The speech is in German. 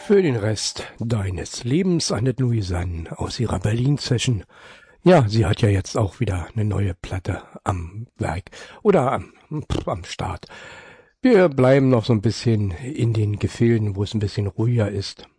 Für den Rest deines Lebens, Annette Louisanne aus ihrer Berlin-Session. Ja, sie hat ja jetzt auch wieder eine neue Platte am Werk oder am Start. Wir bleiben noch so ein bisschen in den Gefilden, wo es ein bisschen ruhiger ist.